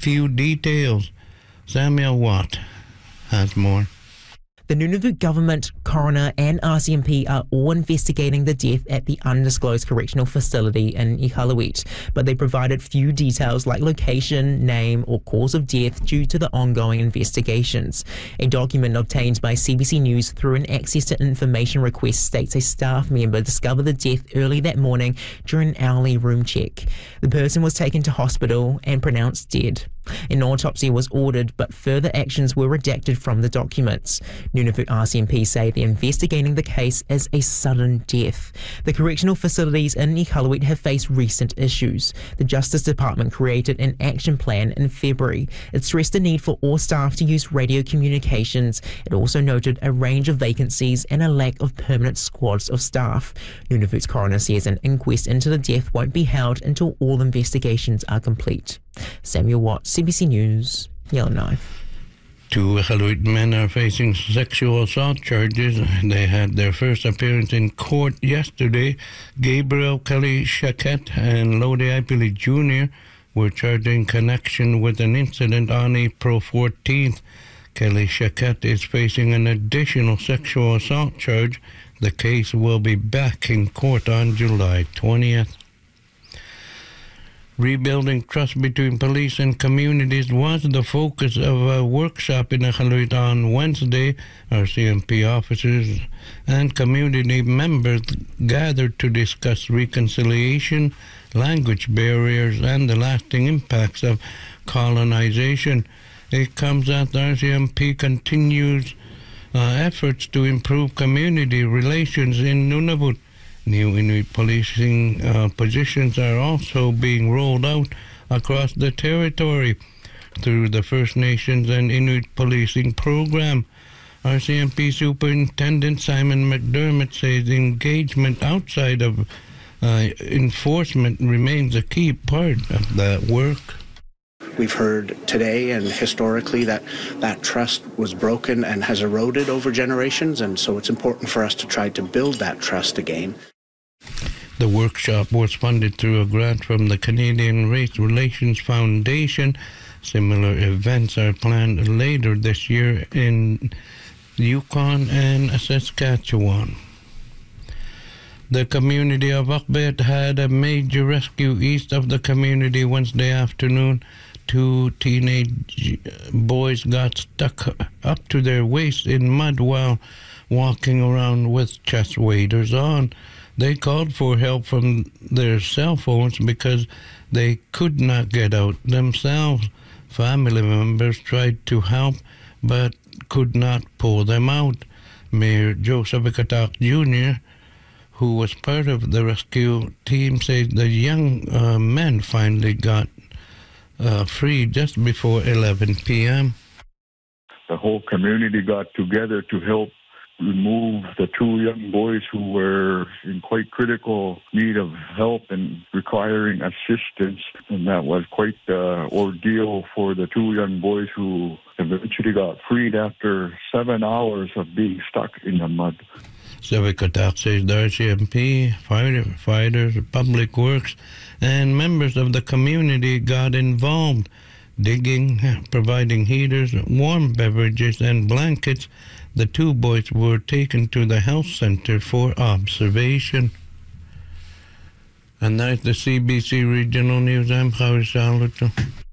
few details. Samuel Watt has more. The Nunavut government, coroner and RCMP are all investigating the death at the undisclosed correctional facility in Iqaluit, but they provided few details like location, name or cause of death due to the ongoing investigations. A document obtained by CBC News through an access to information request states a staff member discovered the death early that morning during an hourly room check. The person was taken to hospital and pronounced dead. An autopsy was ordered, but further actions were redacted from the documents. Nunavut RCMP say they're investigating the case as a sudden death. The correctional facilities in Iqaluit have faced recent issues. The Justice Department created an action plan in February. It stressed the need for all staff to use radio communications. It also noted a range of vacancies and a lack of permanent squads of staff. Nunavut's coroner says an inquest into the death won't be held until all investigations are complete. Samuel Watt, CBC News, Yellowknife. 2 Iqaluit men are facing sexual assault charges. They had their first appearance in court yesterday. Gabriel Kelly Shaquette and Lode Ipili Jr. were charged in connection with an incident on April 14th. Kelly Shaquette is facing an additional sexual assault charge. The case will be back in court on July 20th. Rebuilding trust between police and communities was the focus of a workshop in Iqaluit on Wednesday. RCMP officers and community members gathered to discuss reconciliation, language barriers, and the lasting impacts of colonization. It comes as RCMP continues efforts to improve community relations in Nunavut. New Inuit policing positions are also being rolled out across the territory through the First Nations and Inuit policing program. RCMP Superintendent Simon McDermott says engagement outside of enforcement remains a key part of that work. We've heard today and historically that trust was broken and has eroded over generations, and so it's important for us to try to build that trust again. The workshop was funded through a grant from the Canadian Race Relations Foundation. Similar events are planned later this year in Yukon and Saskatchewan. The community of Akbet had a major rescue east of the community Wednesday afternoon. 2 teenage boys got stuck up to their waist in mud while walking around with chest waders on. They called for help from their cell phones because they could not get out themselves. Family members tried to help but could not pull them out. Mayor Joseph Ikatak Jr., who was part of the rescue team, said the young men finally got free just before 11 p.m. The whole community got together to help remove the 2 young boys who were in quite critical need of help and requiring assistance. And that was quite the ordeal for the 2 young boys who eventually got freed after 7 hours of being stuck in the mud. Ikatak says the RCMP, firefighters, public works, and members of the community got involved, digging, providing heaters, warm beverages, and blankets. The 2 boys were taken to the health center for observation. And that's the CBC Regional News. I'm Javi Saluto.